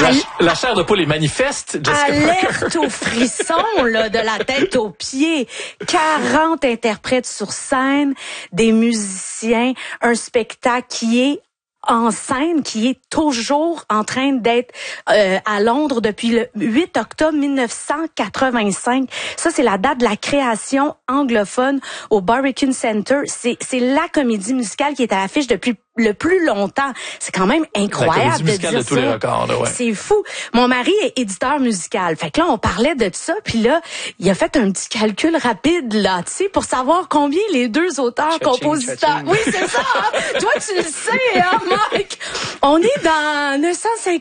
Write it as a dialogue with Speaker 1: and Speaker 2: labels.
Speaker 1: La chair de poule est manifeste, Jessica Parker.
Speaker 2: Alerte aux frissons, là, de la tête aux pieds. 40 interprètes sur scène, des musiciens, un spectacle qui est en scène, qui est toujours en train d'être à Londres depuis le 8 octobre 1985. Ça, c'est la date de la création anglophone au Barbican Center. C'est la comédie musicale qui est à l'affiche depuis le plus longtemps. C'est quand même incroyable de dire
Speaker 1: de tous
Speaker 2: ça.
Speaker 1: Les records, là, ouais.
Speaker 2: C'est fou. Mon mari est éditeur musical. Fait que là, on parlait de ça, puis là, il a fait un petit calcul rapide, là, tu sais, pour savoir combien les deux auteurs, compositeurs... Oui, c'est ça! Hein? Toi, tu le sais, hein, Mike? On est dans 950